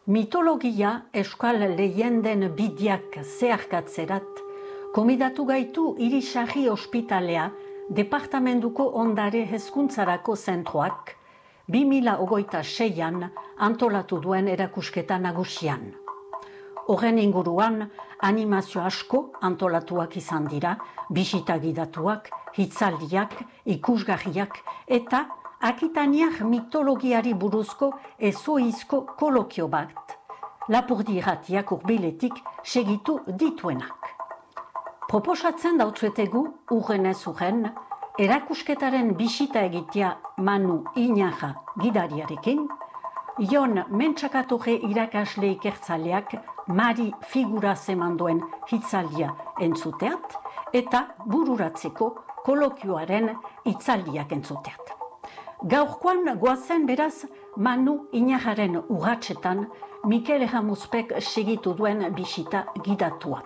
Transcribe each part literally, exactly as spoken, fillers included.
Mitologia euskal leyenden bidiak zeharkatzerat, komidatu gaitu Irisarri ospitalea departamentuko ondare hezkuntzarako zentroak bi mila hogeita seian antolatu duen erakusketa nagusian. Horren inguruan animazio asko antolatuak izan dira, bisita gidatuak, hitzaldiak, ikusgarriak eta Akitaniak mitologiari buruzko ezoizko kolokio bat, Lapurdi irratiak urbiletik segitu dituenak. Proposatzen dautzuetegu urrenez urren, erakusketaren bisita egitea Manu Inaja gidariarekin, Jon Mentsakatorre irakasle ikertzaleak Mari figura zemanduen hitzaldia entzuteat eta bururatzeko kolokioaren hitzaldiak entzuteat. Gaurkoan goazen beraz Manu Inajaren urratsetan Mikel Ramuzpek segitu duen bisita gidatuat.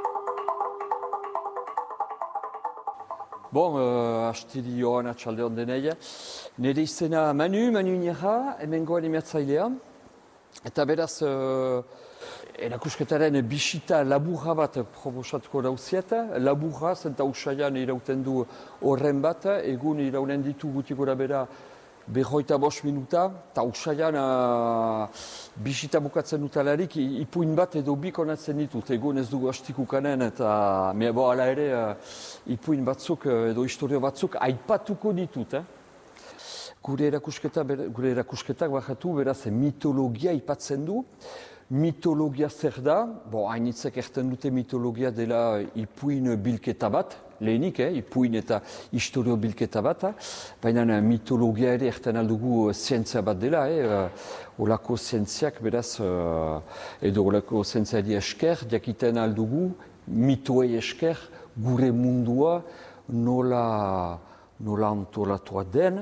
Bon, uh, astiri joan atxalde hon denei. Nire izena Manu, Manu Inaja, hemengo animatzailea. Eta beraz, uh, erakusketaren bisita laburra bat proposatuko dauziet. Laburra, zenta usaian irauten du horren bat, egun iraunen ditu gutik gora bera berroita bost minuta, eta usaian uh, bisita bukatzen dutalarik ipuin bat edo bi konatzen ditut. Egun ez dugu astikukanen, eta me bo ala ere uh, ipuin batzuk edo historio batzuk aipatuko ditut. Eh? Gure erakusketa, gure erakusketak bajatu, beraz, mitologia aipatzen du. Mitologia zer da, bo, hainitzek erten dute mitologia dela ipuin bilketa bat, lehenik, eh, ipuin eta historio bilketa bat, baina mitologia ere erten aldugu zientzia bat dela, eh, olako zientziak, beraz, edo olako zientziari esker, jakiten aldugu, mitoei esker, gure mundua nola, nola antolatua den,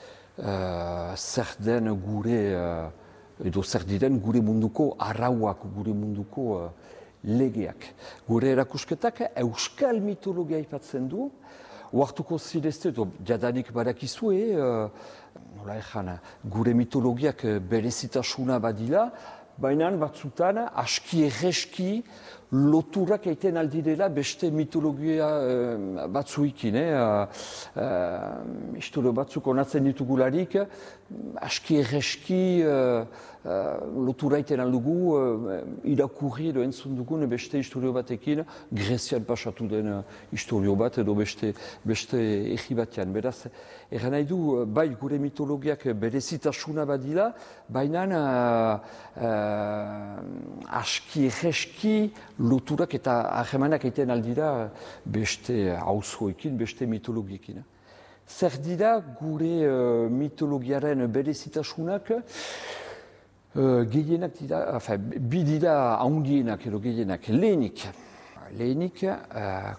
uh, zer den gure... Uh, edo zer diren gure munduko arauak, gure munduko uh, legeak. Gure erakusketak euskal mitologia aipatzen du, oartuko zirezte, edo jadanik badakizue, uh, nola ezan, gure mitologiak berezitasuna badila, baina batzutan aski erreski loturak egiten aldirela beste mitologia uh, batzuikin. Eh? Uh, uh, historio batzuk onatzen ditugularik, aski erreski uh, uh, lotura egiten aldugu, uh, irakurri edo entzun dugun beste historio batekin, Grezian pasatu den uh, historio bat edo beste, beste egi batean. Beraz, erran nahi du, bai gure mitologiak berezitasuna badila, baina uh, uh, aski erreski loturak eta ahemanak egiten aldira beste auzoekin, beste mitologiekin. Zer dira gure uh, mitologiaren berezitasunak, uh, gehienak dira, enfin, bi dira haundienak edo gehienak. Lehenik, lehenik uh,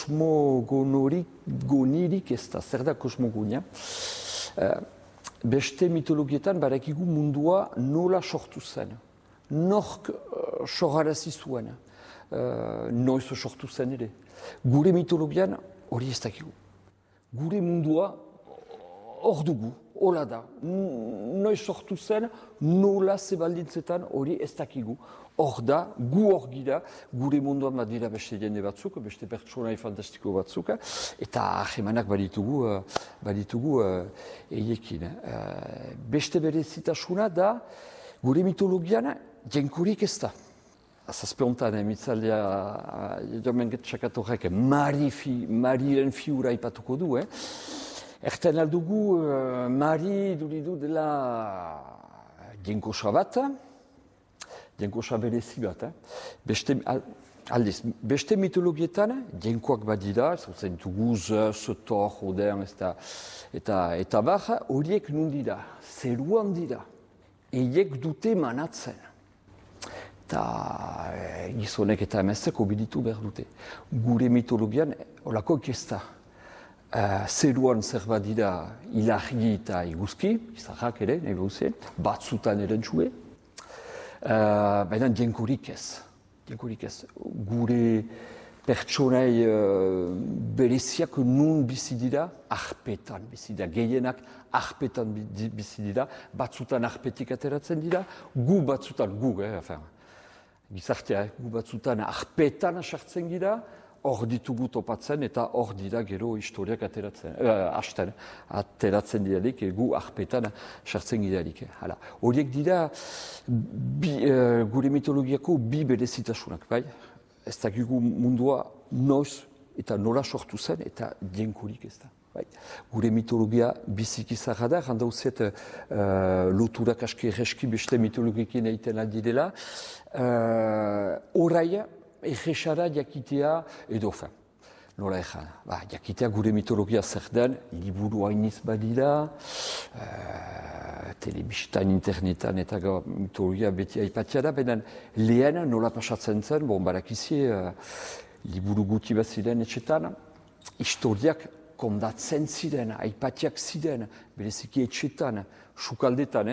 kosmogonirik ez da, zer da kosmogonia? Uh, beste mitologietan barakigu mundua nola sortu zen, nork uh, sorarazi zuen. Uh, noiz sortu zen ere. Gure mitologian hori ez dakigu. Gure mundua hor dugu, hola da. Noiz sortu zen, nola zebaldintzetan hori ez dakigu. Hor da, gu hor gira, gure munduan bat dira beste jende batzuk, beste pertsonai fantastiko batzuk, eta ahemanak baditugu, uh, baditugu uh, eiekin. Uh, beste berezitasuna da, gure mitologian jenkurik ez da. Zazpeontan, emitzaldea, jomen txakatorrek, Mari fi, Mariren fiura ipatuko du, eh? Erten aldugu, uh, Mari duridu dela jenkosa bat, jenkosa berezi bat, eh? Beste, aldiz, beste mitologietan, jenkoak badira, zautzen duguz, Zetor, Oden, eta, eta, eta bar, horiek nundira, zeruan dira, eiek dute manatzen. Eta e, gizonek eta emezek obiditu behar dute. Gure mitologian, holako ikesta. E, zeruan zer bat dira ilargi eta iguzki, izarrak ere, nahi behuzien, batzutan eren txue. E, Baina jenkurik ez. Jenkurik ez. Gure pertsonai uh, bereziak nun bizi dira, arpetan bizi dira, gehienak arpetan bizi dira, batzutan arpetik ateratzen dira, gu batzutan, gu, eh, enfin, gizartea, eh, gu batzutan arpetan sartzen dira, hor ditugu topatzen eta hor dira gero historiak ateratzen, uh, hasten, ateratzen dirarik, gu arpetan sartzen dirarik. Hala. Horiek dira bi, uh, gure mitologiako bi berezitasunak, bai? Ez dakigu mundua noiz eta nola sortu zen eta dienkurik ez da. Bai. Gure mitologia biziki zaharra da, handauziet uh, loturak aski erreski beste mitologiekin egiten aldirela. Uh, Horaia, erresara jakitea edo fen. Nola ezan, ba, jakitea gure mitologia zer den, liburu hainiz badira, uh, telebistan, internetan eta mitologia beti aipatia da, baina lehen nola pasatzen zen, bon, barakizie, uh, liburu guti bat ziren etxetan, historiak kondatzen ziren, aipatiak ziren, bereziki etxetan, sukaldetan,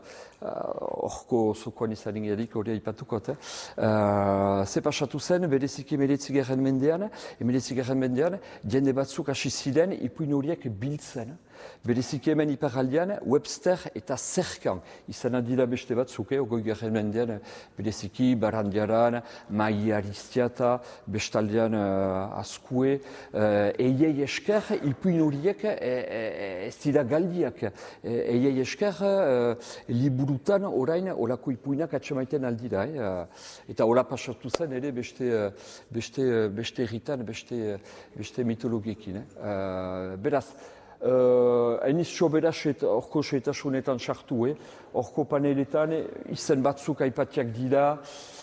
horko eh, uh, zokoan izan ingerik, hori aipatuko. Eh? Uh, ze pasatu zen, bereziki emeretzigarren mendean, emeretzigarren mendean, jende batzuk hasi ziren, ipuin horiek biltzen. Bereziki hemen iparaldean, Webster eta Zerkan izan dira beste batzuk, hogeigarren mendean, bereziki Barandiaran, Mai Aristiata, bestaldean uh, Azkue, uh, eiei esker, ipuin horiek e, e, ez dira galdiak. E, eiei esker, uh, liburutan orain olako ipuinak atxamaiten aldira. Eh? Eta hola pasatu zen ere beste, beste, beste erritan, beste, beste mitologiekin. Eh? Uh, beraz, hainiz uh, sobera orko setasunetan sartu, eh? Orko paneletan izen batzuk aipatiak dira,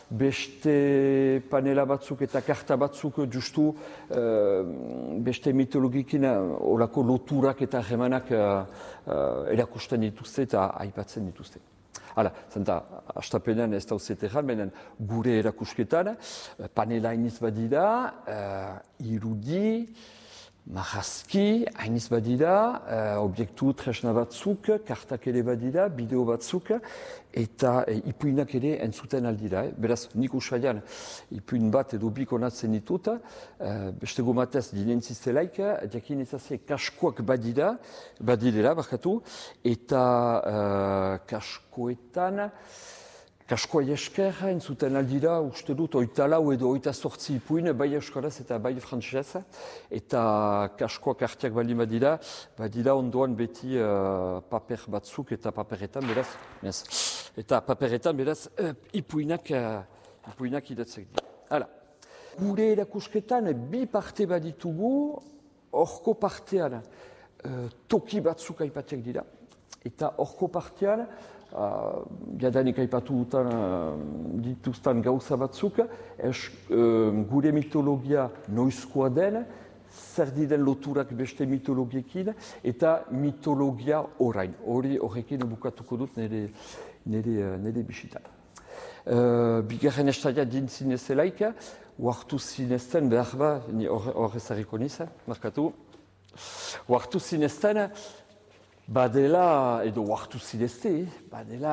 beste panela batzuk eta karta batzuk justu uh, beste mitologikin olako loturak eta remanak uh, uh, erakusten dituzte eta aipatzen dituzte. Hala, zenta, astapenean ez dauzeteran, benen gure erakusketan, panela hainiz badira, uh, irudi, marrazki, hainiz badira, uh, objektu tresna batzuk, kartak ere badira, bideo batzuk, eta e, ipuinak ere entzuten aldira. Eh? Beraz, nik usaian ipuin bat edo bi konatzen ditut, uh, beste gomatez dinentziztelaik, jakin ezazie kaskoak badira, badirela, barkatu, eta uh, kaskoetan, kaskoa esker, entzuten aldira, uste dut, oita lau edo oita sortzi ipuin, bai euskaraz eta bai frantsesez, eta kaskoak hartiak bali badira, badira ondoan beti uh, paper batzuk eta paperetan, beraz, yes. Eta paperetan, beraz, uh, ipuinak, uh, ipuinak idatzek dira. Hala. Gure erakusketan, bi parte baditugu, horko partean, uh, toki batzuk aipatiak dira, eta horko partean, Uh, jadanik aipatu dutan uh, dituztan gauza batzuk, es, uh, gure mitologia noizkoa den, zer diren loturak beste mitologiekin, eta mitologia orain. Hori horrekin bukatuko dut nire, nire, nire bisitan. Uh, bigarren estadia dintzin ezelaik, uartu zinezten, behar ba, horrez harriko niz, markatu, uartu zinezten, badela, edo uartu zidezte, badela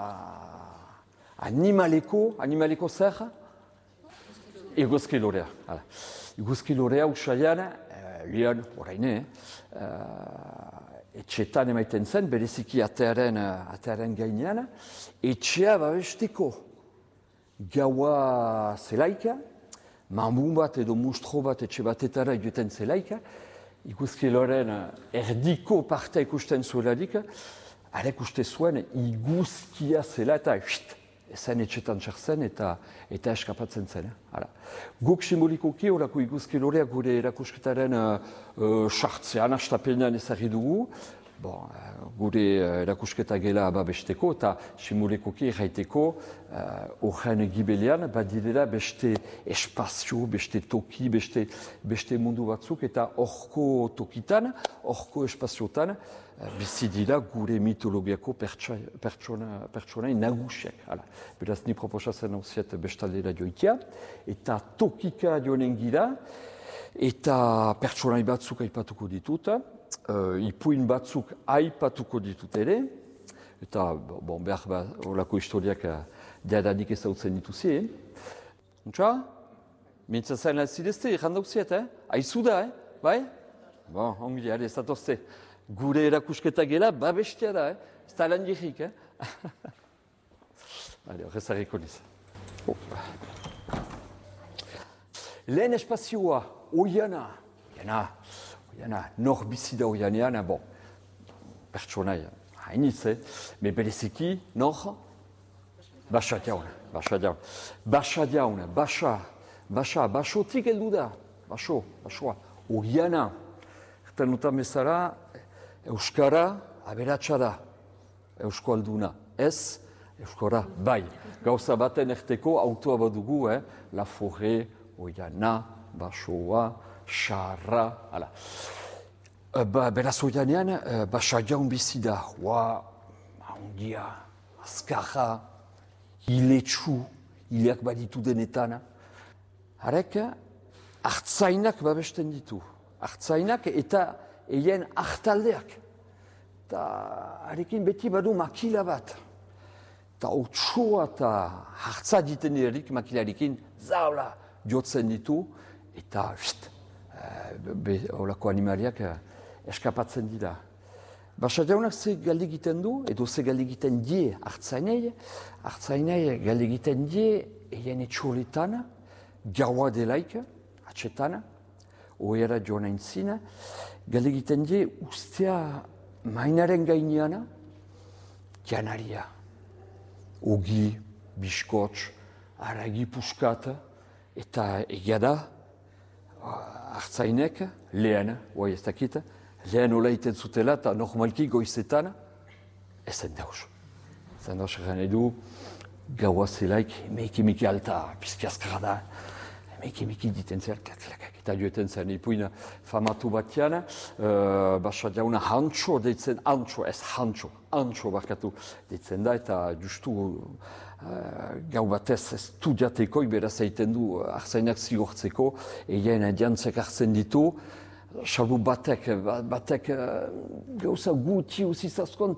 animaleko, animaleko zer? Eguzki lorea. Eguzki lorea usaian, uh, lian, oraine, uh, etxetan emaiten zen, bereziki atearen, atearen gainean, etxea babesteko gaua zelaika, mamun bat edo mustro bat etxe batetara joeten zelaika, Iguzki loren erdiko partea ikusten zuelarik, arek uste zuen iguzkia zela eta huit, ezen etxetan txartzen eta, eta eskapatzen zen. Eh? Guk simbolikoki horako iguzki lorea gure erakusketaren sartzean, uh, uh, astapenean ezagri dugu, bon, uh, gure uh, erakusketa gela babesteko eta simbolikoki erraiteko horren uh, gibelean badirela beste espazio, beste toki, beste, beste mundu batzuk eta horko tokitan, horko espaziotan uh, bizi dira gure mitologiako pertsona, pertsonai nagusiak. Hala. Beraz, ni proposatzen hauziet bestaldera joitia eta tokika joanen gira eta pertsonai batzuk aipatuko ditut. Uh, ipuin batzuk aipatuko ditut ere, eta bon, behar bat horako historiak uh, diadanik ezautzen dituzi. Eh? Untsa? Mintza zain lan zidezte, irrandauziet, eh? Aizu da, eh? Bai? Bon, ongi, ade, zatozte. Gure erakusketa gela, babestia da, eh? Ez da lan jirrik, eh? Ade, horrezareko niz. Oh. Lehen espazioa, oiana. Oiana, oiana, nor bizi da oianean, bon. Pertsonai, hainitz, eh? Me bereziki, nor? Basa jauna, basa jauna. Basa jauna, basa. Basa, basotik heldu da. Baso, basoa. Oiana. Eta notan bezala, euskara aberatsa da. Eusko alduna. Ez, euskara bai. Gauza baten erteko autoa badugu, eh? La forêt, oiana, basoa, xarra, hala. Ba, beraz oianean, basa jaun bizi da. Ua, ondia, azkarra, hiletsu, hileak baditu denetan. Harek, hartzainak babesten ditu. Hartzainak eta eien hartaldeak. Eta harekin beti badu makila bat. Eta otsoa eta hartza diten erik makilarekin zaula jotzen ditu. Eta pst, be, olako animaliak eskapatzen dira. Basa jaunak ze galde egiten du, edo ze galde egiten die hartzainei. Hartzainei galde egiten die eien etxoletan, gaua delaik, atxetan, oera joan aintzina, galde egiten die ustea mainaren gainean, janaria. Ogi, biskots, aragi puskat, eta egia da, hartzainek, lehen, oai ez dakit, lehen hola iten zutela, eta normalki goizetan, ezen dauz. Ezen dauz, egan edu, gaua zelaik, emeik emiki alta, pizki azkara da, emeik emiki diten zer, eta joeten zen, ipuina famatu batian, uh, basa jauna hantxo deitzen, hantxo, ez hantxo, hantxo barkatu deitzen da, eta justu uh, gau batez ez du jateko, beraz egiten du arzainak zigortzeko, egin jantzek hartzen ditu, salbu batek, batek uh, gauza guti uzizazkon,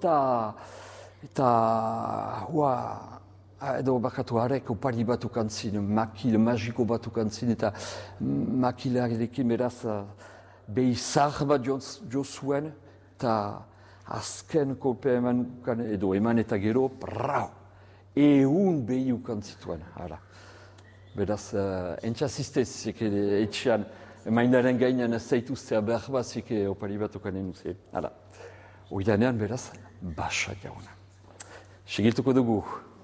eta hua, edo bakatu harek opari bat ukantzin, makil, magiko bat ukantzin, eta makilarekin beraz behi zar bat jo zuen, eta azken kolpe eman, edo eman eta gero, brau, ehun behi ukantzituen, hala. Beraz, uh, entxazistez, etxean, mainaren gainean zeituztea behar bat, zike opari bat ukanen uzi, hala. Oidanean beraz, basa jauna. Segituko dugu.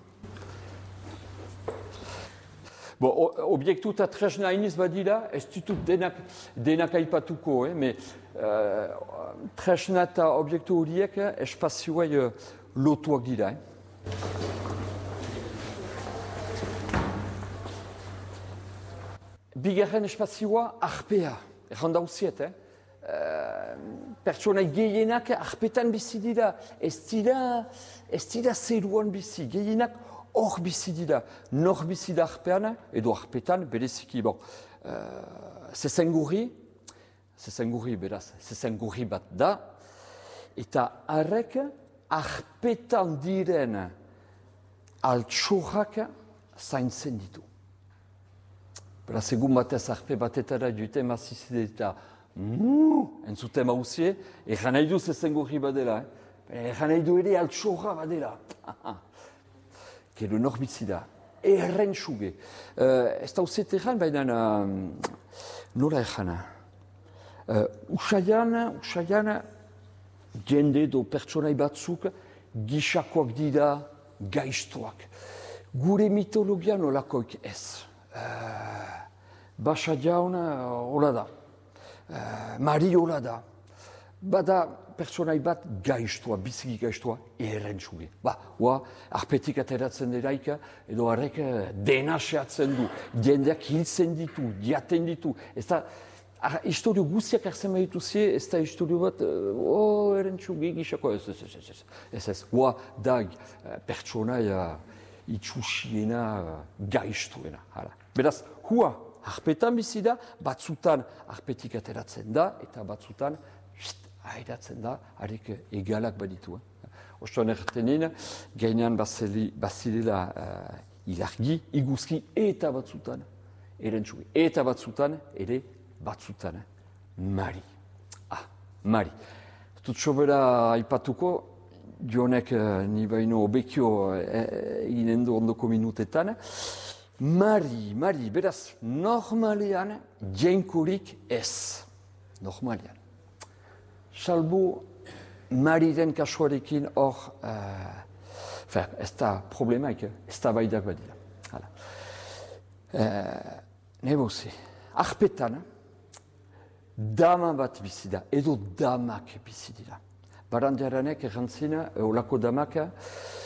Bo, obiektu eta tresna iniz badira, ez ditut denak, denak aipatuko, eh? Me, uh, tresna eta obiektu horiek espazioa uh, lotuak dira. Eh? Bigarren espazioa arpea, erran dauziet, eh? Uh, pertsonai gehienak arpetan bizi dira, ez dira, ez dira zeruan bizi, gehienak hor bizi dira, nor bizi da arpean, edo arpetan, bereziki, bon, uh, zezengurri, zezengurri beraz, zezengurri bat da, eta harrek arpetan diren altxorrak zaintzen ditu. Beraz, egun batez arpe batetara joite mazizide eta muu, entzuten mauzie, erran nahi du zezengurri badela, eh? erran nahi du ere altxorra badela. Gero nor bizi da, erren txuge. Uh, ez da uzet erran, baina uh, nola errana. Uh, usaian, usaian, jende do pertsonai batzuk gisakoak dira gaiztoak. Gure mitologian olakoik ez. Uh, Basa jaun, hola da. Uh, Mari hola da. Bada pertsonai bat gaiztua, biziki gaiztua, erren txuge. Ba, hoa, arpetik ateratzen diraik, edo harrek dena sehatzen du, jendeak hiltzen ditu, diaten ditu. Ez da, historio guztiak hartzen behitu zie, ez da historio bat, o, oh, erren txuge, gixako, ez, ez, ez, ez, ez, ez, hoa, da, pertsonai itxusiena, gaiztuena, hala. Beraz, hua, arpetan bizi da, batzutan arpetik ateratzen da, eta batzutan, hairatzen da, harik egalak baditu. Eh? Ostoan ertenin, gainean bazilela uh, ilargi, iguzki eta batzutan erentzugi. Eta batzutan, ere batzutan, Mari. Ah, Mari. Dut sobera aipatuko, Jonek ni baino obekio eginen du ondoko minutetan. Mari, Mari, beraz, normalean jainkurik ez. Normalean. Salbu, Mariren kasuarekin hor, uh, ez da problemaik, ez da baidak badira. Uh, Nebozi, arpetan, dama bat bizi da, edo damak bizi dira. Barandiaranek errantzina, olako damak, uh,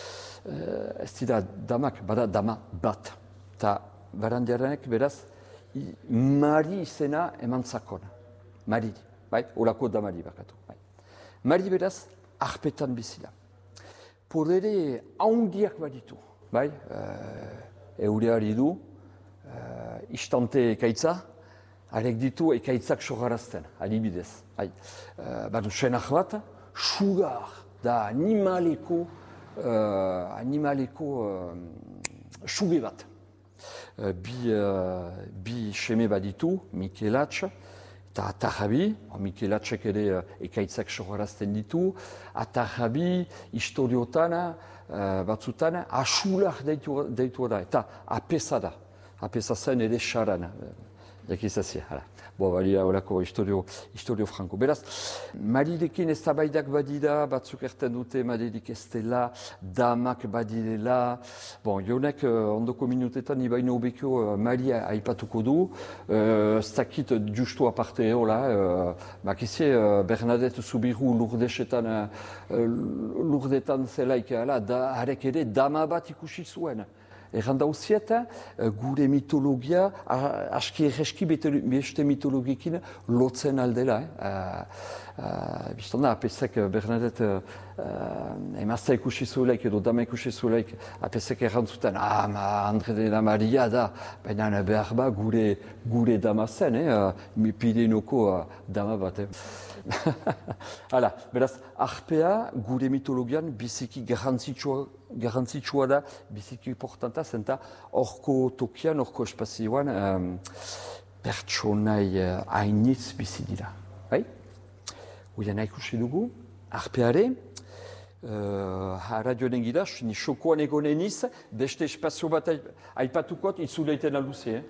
ez dira damak, bada dama bat. Eta Barandiaranek beraz, Mari izena eman zakona. Mari, bai, olako damari bakatu. Bai. Mari beraz, arpetan bizi da. Podere haundiak baditu, bai, uh, eureari du, uh, istante ekaitza, arek ditu ekaitzak sogarazten, adibidez. Bai. Uh, badu senak bat, sugar da animaleko, uh, animaleko uh, suge bat. Uh, bi, uh, bi seme baditu, Mikelatx, eta Atarrabi, Mikelatxek ere uh, ekaitzak sogarazten ditu, Atarrabi, historiotan, uh, batzutan, asular deitu, deitu da, eta apesa da, apesa zen ere xaran. Jakizazia, hala. Bo, balia horako historio, historio franko. Beraz, Marirekin ez tabaidak badida, batzuk erten dute Maririk ez dela, damak badirela. Bon, Jonek ondoko minutetan ni baino obekio uh, Maria aipatuko du. Uh, ez dakit justu aparte hola, uh, bakizie uh, Bernadette Zubiru lurdesetan, uh, lurdetan zelaik, hala, da, harek ere dama bat ikusi zuen. Erran dauzieta, gure mitologia, aski erreski beste mitologikin lotzen aldela. Eh? Bistan da, apesek Bernadette uh, emazta ikusi zuelaik edo dama ikusi zuelaik, apesek erran zuten, ah, ma Andre de la Maria da, baina behar ba gure, gure dama zen, eh? Pirinoko uh, dama bat. Eh? Hala, beraz, arpea gure mitologian biziki garrantzitsua, garrantzitsua da, biziki importanta, zenta horko tokian, horko espazioan um, pertsonai uh, hainitz bizi dira. Bai? Uian ikusi dugu, arpeare, uh, radioen gira, ni xokoan egonen iz, beste espazio bat aipatukot, itzuleiten alduze.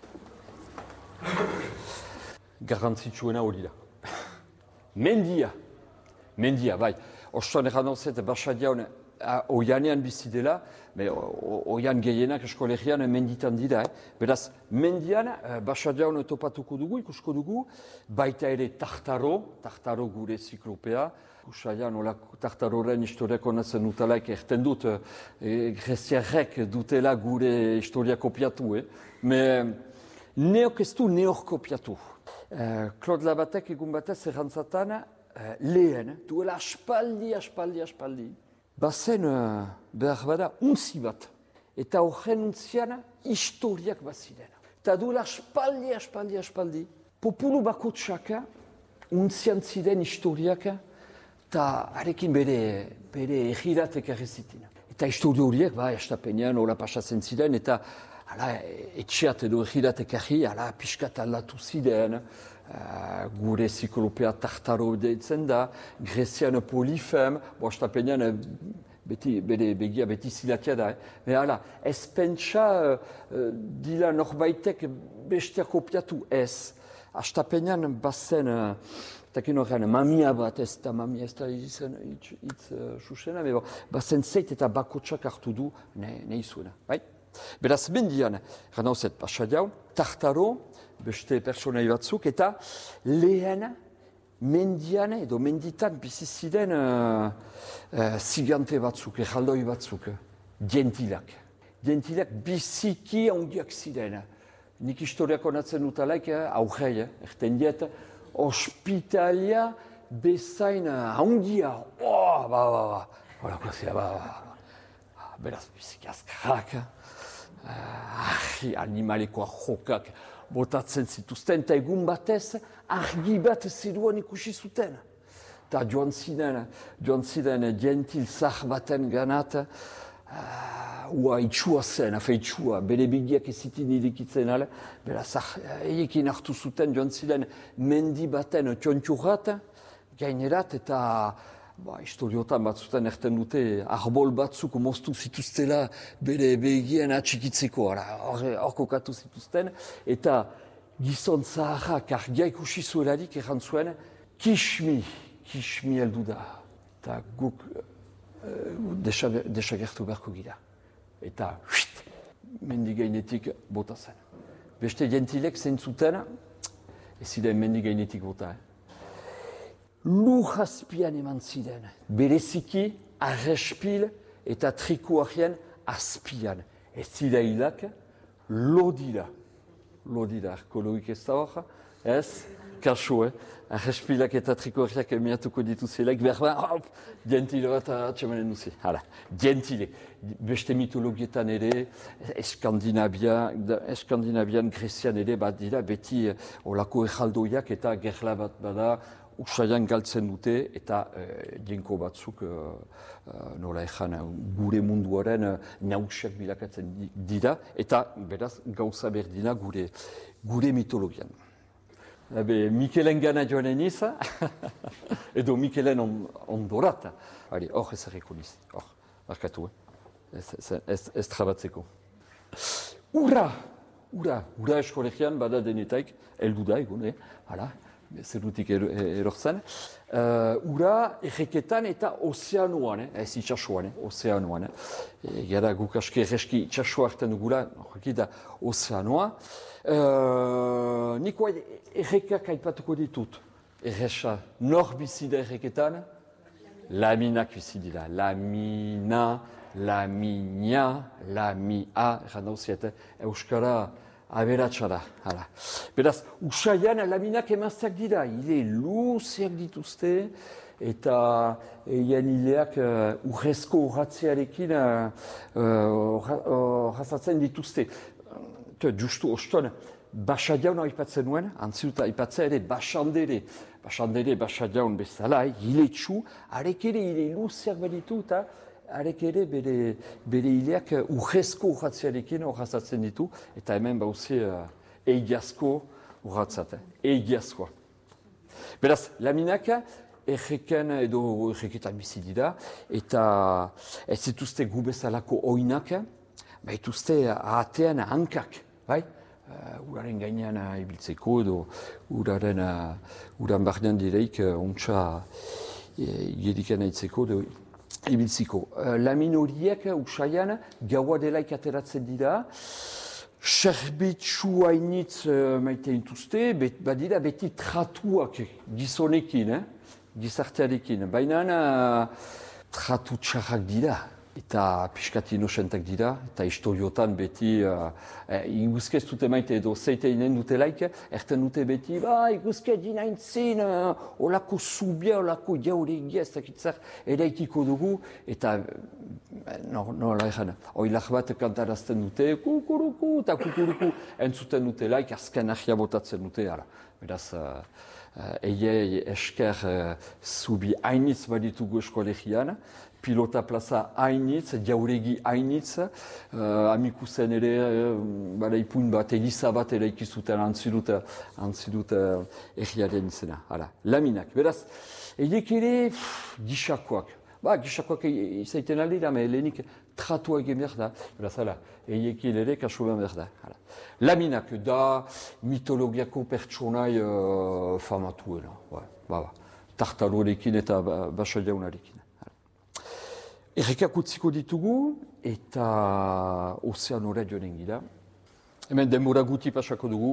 Eh? Garrantzitsuena hori da. Mendia, mendia, bai. Ostoan erran dauzet, Basadiaun oianean bizi dela, oian gehienak eskolegian menditan dira. Eh? Beraz, mendian Basadiaun topatuko dugu, ikusko dugu, baita ere Tartaro, Tartaro gure ziklopea. Usaian, Tartaroren historiako nazen utalaik erten dut, e, greziarrek dutela gure historia kopiatu. Eh? Me neok ez du neok kopiatu. Uh, Claude Labatek egun batez errantzatan uh, lehen, duela aspaldi, aspaldi, aspaldi. Bazen uh, behar bada untzi bat, eta horren untzian historiak baziren. Eta duela aspaldi, aspaldi, aspaldi, populu bakotsak untzian ziren historiak, eta harekin bere, bere egiratek errezitin. Eta historio horiek, ba, estapenean, hola pasatzen ziren, eta hala, etxeat edo egiratek erri, hala, pixkat aldatu ziren, uh, gure ziklopea Tartaro deitzen da, Grezian Polifem, bo, estapenean, beti, bere begia beti zilatia da. Eh? Hala, ez pentsa uh, dila norbaitek bestea kopiatu ez. Astapenean bazen, takin horrean, mamia bat ez da, mamia ez da izan hitz susena, uh, bazen zeit eta bakotsak hartu du ne, ne izuena. Bai? Beraz, mendian, ganauzet, Basadiaun, Tartaro, beste personai batzuk, eta lehen mendian edo menditan bizi ziren uh, uh, zigante batzuk, erraldoi batzuk, gentilak. Gentilak biziki handiak ziren. Nik historiako natzen utalaik, aurrei, erten diet, ospitalia bezain handia. Oh, ba, ba, ba, horako zira, ba, ba. Beraz, biziki azkarrak. Argi animaleko jokak botatzen zituzten, eta egun batez argi bat ziruan ikusi zuten. Eta joan ziren, joan ziren gentil zah baten ganat, uh, ua itxua zen, afe itxua, bere bigiak ezitin irikitzen ala, beraz, eiekin hartu zuten joan ziren mendi baten tiontxurrat, gainerat, eta ba, historiotan batzutan erten dute arbol batzuk moztu zituztela bere begien atxikitzeko, hor kokatu zituzten, eta gizon zaharrak argia ikusi zuelarik erran zuen, kismi, kismi heldu da, eta guk uh, desagertu beharko gira. Eta, huit, mendi gainetik bota zen. Beste gentilek zentzuten, ez ziren mendi gainetik bota, eh? Lur azpian eman ziren, bereziki arrespil eta trikoarien azpian. Ez zira hilak, lodira. Lodira, arkeologik ez da hor, ez? Kaso, eh? Arrespilak eta trikoariak emiatuko dituzelaik, berba, hop, gentile bat atxemanen duzi. Hala, gentile. Beste mitologietan ere, Eskandinavian, Eskandinavian, Grezian ere, bat dira, beti olako ejaldoiak eta gerla bat bada, usaian galtzen dute eta e, jenko batzuk e, nola ezan gure munduaren nausiak bilakatzen dira eta beraz gauza berdina gure, gure mitologian. Ebe, Mikelen gana joanen iza, edo Mikelen on, ondorat. Hori, hor ez erreko niz, hor, arkatu, eh? ez, ez, ez, ez trabatzeko. Ura! Ura! Ura eskolegian bada denetaik, heldu da egun, eh? Hala. Zerutik erortzen. Uh, ura erreketan eta ozeanoan, eh? ez itxasuan, eh? ozeanoan. Eh? Gara guk aski erreski itxasua hartzen dugula, horreki da ozeanoa. Uh, Niko errekak aipatuko ditut. Erresa nor bizi da erreketan? Laminak bizi dira. Lamina, lamina, lamia, erran dauziet, euskara aberatsa da, hala. Beraz, usaian laminak emazteak dira, hile luzeak dituzte, eta eien hileak uh, urrezko urratzearekin urrazatzen uh, dituzte. Uh, justu oston, basadiaun aipatzen nuen, antziuta aipatzen ere basandere, basandere basadiaun bezala, hile txu, arek ere hile luzeak baditu, eta arek ere bere, bere hileak urrezko urratzearekin urrazatzen ditu, eta hemen bauzi uh, eigiazko urratzaten, eigiazkoa. Beraz, laminak erreken edo erreketan bizi dira, eta ez zituzte gu bezalako oinak, baituzte ahatean hankak, bai? Uh, uraren gainean uh, ibiltzeko edo uraren uh, uran barnean direik uh, ontsa igerikan uh, aitzeko edo ibiltziko. Uh, lamin horiek usaian gaua delaik ateratzen dira, serbitzu hainitz uh, maite intuzte, bet, badira beti tratuak gizonekin, eh? Gizartearekin, baina uh, tratu txarrak dira. Eta piskat inosentak dira, eta historiotan beti uh, eh, iguzke ez dute maite edo zeite inen dutelaik, erten dute beti, ba, iguzke dinain zen, uh, olako zubia, olako jauregia ez dakitzak eraikiko dugu, eta no, no, laizan, oilak bat kantarazten dute, kukuruku, eta kukuruku entzuten dutelaik, azken ahia botatzen dute, ara. Beraz, uh, uh, eiei esker uh, zubi hainitz baditugu eskolegian, pilota plaza hainitz, jauregi hainitz, uh, amikusen ere, uh, bada ipun bat, eliza bat ere ikizuten antzidut, antzidut uh, erriaren izena. Hala, laminak. Beraz, eiek ere, gisakoak. Ba, gisakoak izaiten aldi da, me helenik tratua egin behar da. Beraz, hala, eiek ere kasu behar da. Hala. Laminak da mitologiako pertsonai uh, famatuena. Ba, ba, tartarorekin eta basa jaunarekin. Errekak utziko ditugu eta ozeanora joanen gira. Hemen denbora guti pasako dugu.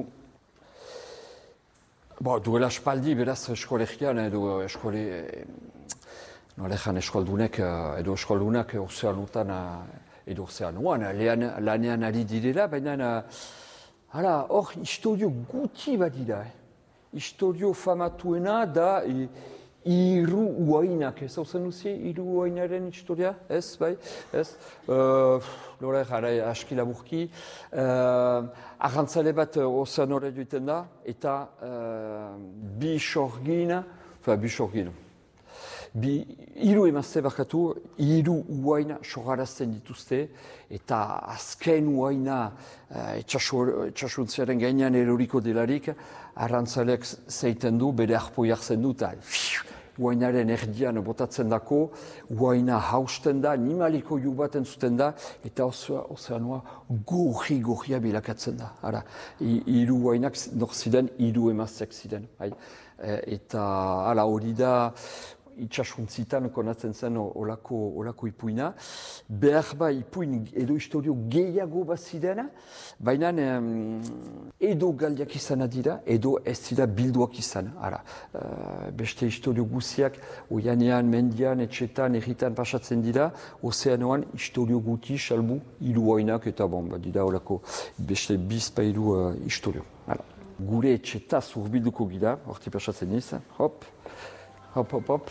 Bo, duela espaldi, beraz, eskolegian edo eskole... Nolejan eskoldunek edo eskoldunak ozeanutan edo ozeanuan, lanean ari direla, baina hala, hor, historio guti badira. Eh? Historio famatuena da... E, Iru uainak, ez hau zen duzi, iru uainaren historia, ez, bai, ez? Uh, Lora, jara, aski laburki. Uh, Arrantzale bat ozeanora duiten da, eta uh, bi sorgin, fa, bi sorgin. bi, hiru emazte barkatu, hiru uaina sogarazten dituzte, eta azken uaina etxasuntziaren gainean eroriko delarik, arrantzaleak zeiten du, bere arpoi hartzen du, eta uainaren erdian botatzen dako, uaina hausten da, animaliko ju baten zuten da, eta ozeanoa gorri-gorria bilakatzen da. Ara, hiru uainak nor ziren, hiru emazteak ziren. Hai. Eta hala hori da, itxasuntzitan konatzen zen olako, olako ipuina. Behar ba ipuin edo historio gehiago bazidena, baina em, edo galdiak izana dira, edo ez dira bilduak izan. Ara, uh, beste historio guziak, oianean, mendian, etxetan, erritan pasatzen dira, ozeanoan historio guti, salbu, hiru oinak eta bon, ba, dira olako beste bizpa hiru uh, historio. Ara. Gure etxetaz urbilduko gira, horti pasatzen izan, hop, hop, hop, hop.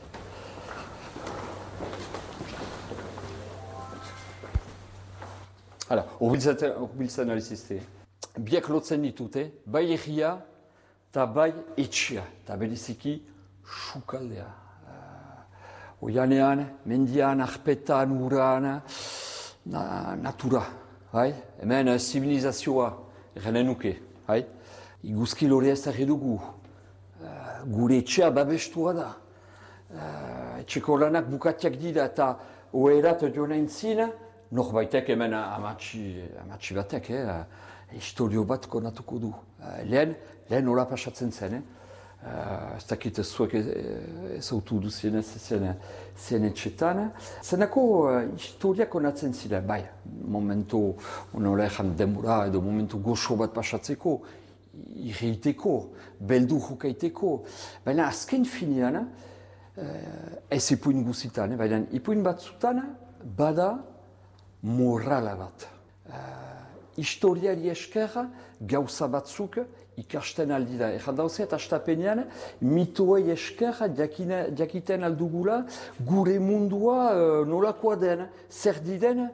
Hala, horbiltzen ari zizte. Biak lotzen ditute, bai egia eta bai etxea, eta bereziki sukaldea. Uh, Oianean, mendian, arpetan, uran, na, natura. Hai? Hemen uh, zibilizazioa errenen nuke. Hai? Iguzki lore ez erre dugu. Uh, gure etxea babestua da. Uh, etxeko lanak bukatiak dira eta oerat joan aintzina, norbaitek hemen amatxi, amatxi batek, eh? Historio bat konatuko du. Uh, lehen, lehen hola pasatzen zen, eh? Uh, ez dakit zuek ezautu duzienez zen, zen etxetan. Zenako uh, historia konatzen ziren, bai, momentu, nola ezan denbora edo momentu goxo bat pasatzeko, irreiteko, beldu jokaiteko, baina azken finean, uh, ez ipuin guzitan, eh? Baina ipuin batzutan, bada, morala bat. Uh, historiari esker gauza batzuk ikasten aldi da. Ejan dauzea eta astapenean mitoei esker jakiten aldugula gure mundua uh, nolakoa den, zer diren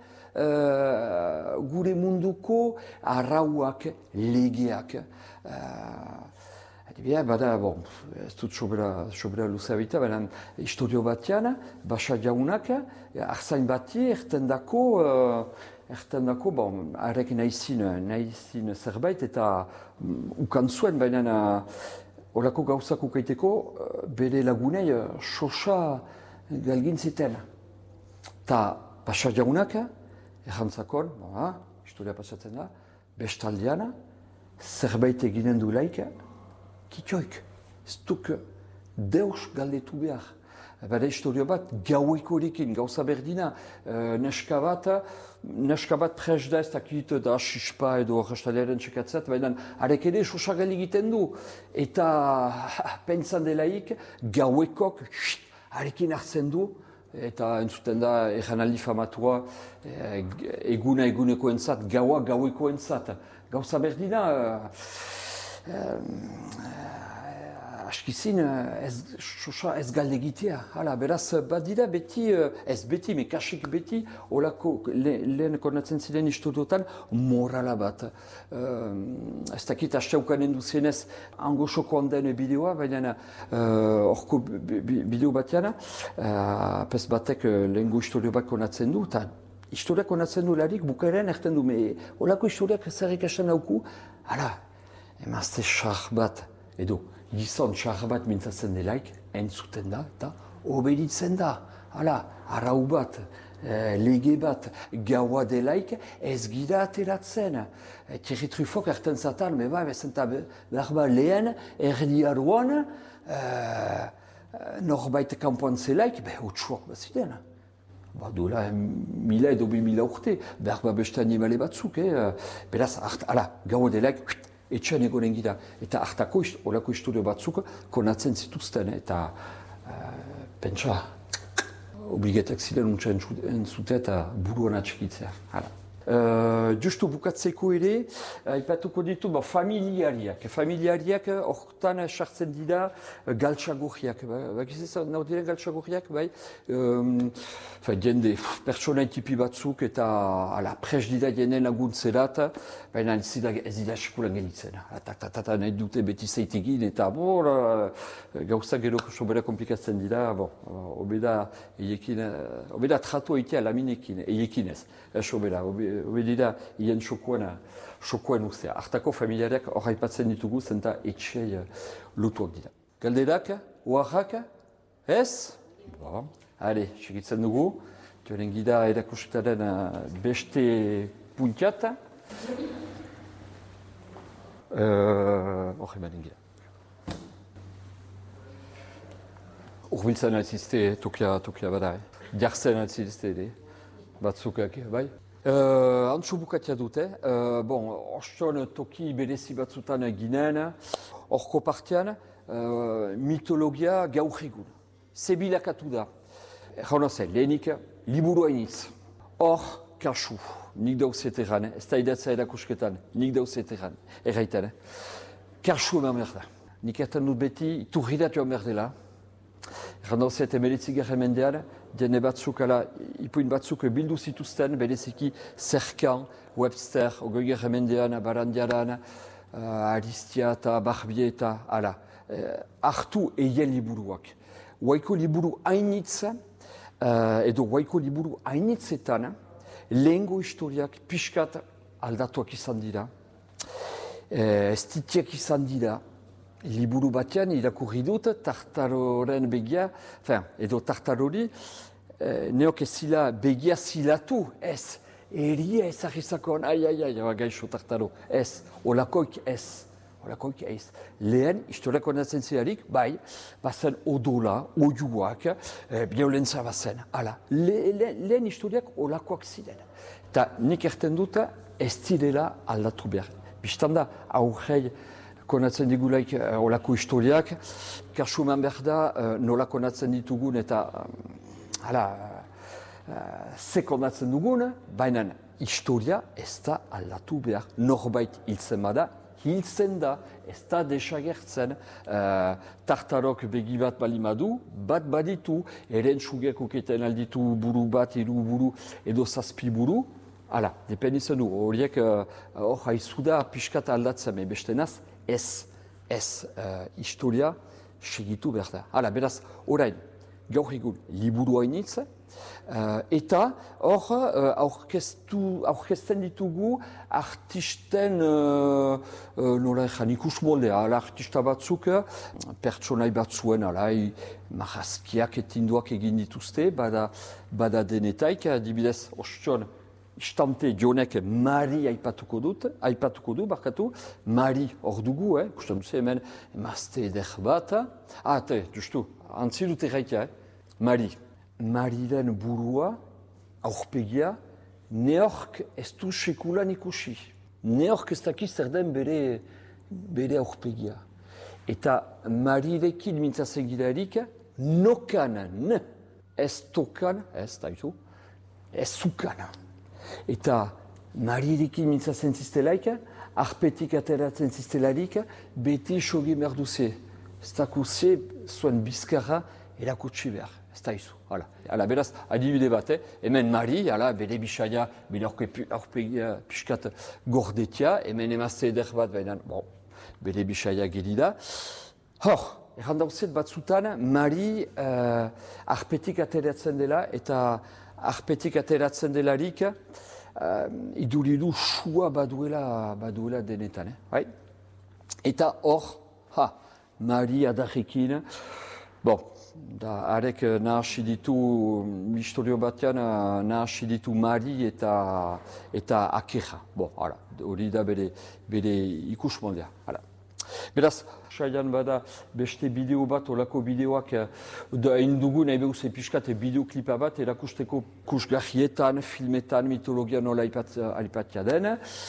uh, gure munduko arauak, legeak. Uh, Adibia, bada, bon, ez dut sobera, sobera luzea bita, baina historio batean, basa jaunak, arzain bati, erten dako, uh, erten dako, bon, arek nahizin, nahizin zerbait, eta um, ukan zuen, baina horako gauzak ukaiteko, uh, bere lagunei, uh, sosa galgin ziten. Ta basa jaunak, errantzakon, bon, historia pasatzen da, bestaldean, zerbait eginen du laik, kitioik, ez duk deus galdetu behar. Bada historio bat gauikorekin, gauza berdina, uh, neska bat, neska bat pres da ez dakit da sispa edo restalearen txekatzat, baina arek ere sosagal egiten du. Eta pentsan delaik, gauekok arekin hartzen du, eta entzuten da erranaldi famatua eguna eguneko entzat, gaua gaueko entzat. Gauza berdina, Uh, uh, askizin ez, sosa ez galde egitea. Hala, beraz, badira beti, ez beti, me kasik beti, olako le, lehen konatzen ziren historiotan morala bat. Uh, ez dakit hasteukanen duzienez angosoko handean bideoa, baina horko uh, bideo batean, uh, pez batek lehengo historio bat konatzen du, eta historiak konatzen du larik, bukaeran erten du, me, olako historiak zer ikasten dauku, hala, emazte xar bat, edo gizon xar bat mintzatzen delaik, entzuten da, eta obeditzen da. Hala, arau bat, e, lege bat, gaua delaik, ez gira ateratzen. E, Thierry Truffaut erten zatan, me bai, bezenta behar ba lehen, erdi aruan, e, norbait kanpoan zelaik, be, utsuak baziden. Ba, duela, mila edo bi mila urte, behar ba beste animale batzuk, eh? Beraz, hala, gaua delaik, etxean egonen gira, eta hartako olako historio batzuk konatzen zituzten, eta uh, pentsa, obligetak ziren untsa entzute eta buruan atxikitzea. Hala. Uh, justu bukatzeko ere, aipatuko ditu bon, familiariak. Familiariak hortan sartzen dira galtxagurriak. Bakizez, nahu diren galtxagurriak, bai? Um, jende, pertsonai tipi batzuk eta ala, pres dira jenen laguntzerat, baina ez dira, ez dira eskulan gelitzen. Tatatata nahi dute beti zeitegin eta bor, gauza gero sobera komplikatzen dira, bon, obeda, eiekin, obeda tratu eitea laminekin, eiekin ez, ez obeda, obedira hien xokoan, xokoan uztea. Artako familiareak hor haipatzen ditugu zenta etxei lotuak dira. Galderak, oaxak, ez? Bon, hale, segitzen dugu. Joren gida erakusketaren beste puntiat. Hor emanen gira. Urbiltzen altzizte tokia, tokia bada, eh? Jartzen altzizte ere, batzukak, bai? Uh, Antxo bukatia dute, uh, bon, ostion toki berezi batzutan ginen, horko partian, uh, mitologia gaur egun. Zebilakatu da. Jauna zen, lehenik, liburu hainitz. Hor, kasu, nik dauzeteran, ez da idatza erakusketan, nik dauzeteran, erraiten. Kasu eman behar da. Nik ertan dut beti, iturridat joan behar dela. Randauzet emeletzigarren mendean, jende batzuk, ala, ipuin batzuk bildu zituzten, bereziki Zerkan, Webster, ogeigarren mendean, Barandiaran, uh, Aristia eta Barbie eta, ala, eh, hartu eien liburuak. Waiko liburu hainitz, uh, edo waiko liburu hainitzetan, lehengo historiak pixkat aldatuak izan dira, eh, estitiak izan dira, liburu batean irakurri dut, Tartaroren begia, fin, edo Tartarori, eh, neok ez zila begia zilatu, ez, eria ezagizakon, ai, ai, ai, gaixo Tartaro, ez, olakoik ez, olakoik ez. Lehen, historiako nazen zelarik, bai, bazen odola, oiuak, eh, biolentza bazen, ala, le, le, lehen historiak olakoak ziren. Eta nik erten dut, ez direla aldatu behar. Bistanda, aurrei, konatzen digulaik uh, olako historiak, kasu eman behar da, uh, nola konatzen ditugun eta um, hala, uh, ze konatzen dugun, baina historia ez da aldatu behar. Norbait hiltzen bada, hiltzen da, ez da desagertzen. Uh, tartarok begi bat balimadu, bat baditu, eren sugeak uketen alditu buru bat, hiru buru edo zazpi buru. Hala, dependitzen du, horiek hor uh, haizu da pixkat aldatzen, beste naz, ez, ez uh, historia segitu behar da. Hala, beraz, orain, gaur egun, liburu hainitz, uh, eta hor uh, aurkezten ditugu artisten, uh, uh, nola ezan, ikus moldea, ala, artista batzuk, pertsonai batzuen, ala, marrazkiak etinduak egin dituzte, bada, bada denetaik, adibidez, ostion, Istante jonek Mari aipatuko dut, aipatuko du, barkatu, Mari hor dugu, eh? Kustan duzu hemen, emazte eder bat. Ah, te, justu, antzi dute gaitea, eh? Mari. Mariren burua, aurpegia, neork ez du sekulan ikusi. Neork ez dakiz zer den bere, bere aurpegia. Eta Marirekin mintzazen gilarik, nokan, ne, ez tokan, ez daitu, ez zukan. Eta Marirekin mintzatzen ziztelaik, arpetik ateratzen ziztelarik, beti sogi merduze. Ez dakuze zuen bizkarra erakutsi behar. Ez da izu. Hala. Hala, beraz, adibide bat, eh? Hemen Mari, hala, bere bisaia, bere aurpegia pixkat gordetia, hemen emazte eder bat, baina, bon, bere bisaia gelida. Hor, errandauzet batzutan, Mari uh, arpetik ateratzen dela, eta arpetik ateratzen delarik, uh, iduridu sua baduela, baduela denetan. Eh? Bai? Eta hor, ha, Mari adarrekin, bon, da arek nahasi ditu, historio batean nahasi ditu Mari eta, eta Akeja. Bon, hala, hori da bere, bere ikus moldea. Hala. Beraz, saian bada beste bideo bat, olako bideoak da indugu nahi behuz episkat bideoklipa bat erakusteko kusgarrietan, filmetan, mitologia nola aipatia den.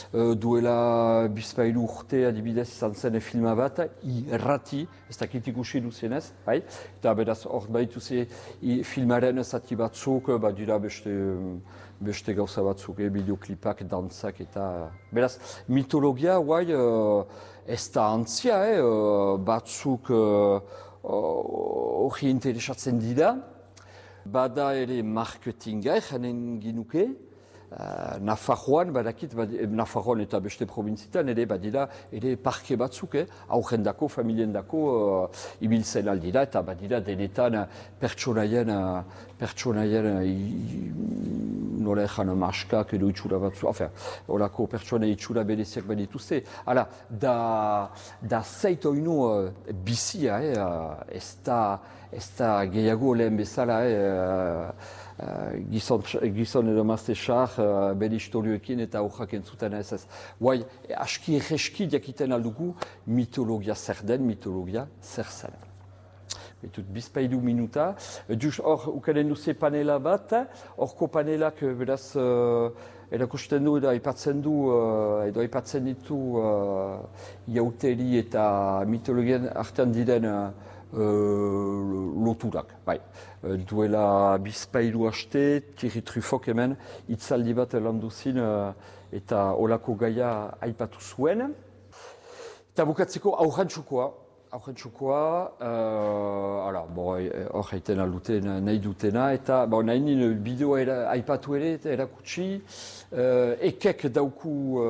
Duela bizpailu urte adibidez izan zen filma bat, irrati, ez dakit ikusi duzenez, bai? Eta beraz hor baitu ze filmaren zati batzuk, badira beste, beste gauza batzuk, eh, bideoklipak, dantzak eta... Beraz, mitologia, guai, uh, ez da antzia, eh, uh, batzuk hori uh, interesatzen dira. Bada ere marketinga, janen ginuke. Uh, Nafarroan, badakit, bad, Nafarroan eta beste provinzitan, ere badira, ere parke batzuk, eh? Aurrendako, familiendako uh, ibiltzen aldira, eta badira denetan pertsonaien, uh, pertsonaien, uh, nola ezan maskak edo itxura batzu, enfin, horako pertsona itxura bereziak badituzte. Hala, da, da zeit oinu uh, bizia, eh? uh, ez da, ez da gehiago lehen bezala, eh? uh, Uh, gizon, gizon edo mazte xar, uh, bere historioekin eta aurrak entzuten ez ez. Guai, aski egeski diakiten aldugu mitologia zer den, mitologia zer zen. Betut bizpailu minuta. Duz hor, ukanen duze panela bat, horko panelak beraz uh, erakusten du edo aipatzen du, uh, edo aipatzen ditu uh, iauteri eta mitologian artean diren uh, Uh, loturak, bai. Uh, duela bizpailu haste, Thierry Truffok hemen, hitzaldi bat landuzin uh, eta olako gaia aipatu zuen. Eta bukatzeko aurrantxukoa, aurrantxukoa, uh, hor haiten alduten nahi dutena, eta bon, nahi nien bideoa aipatu ere eta erakutsi, uh, ekek dauku uh,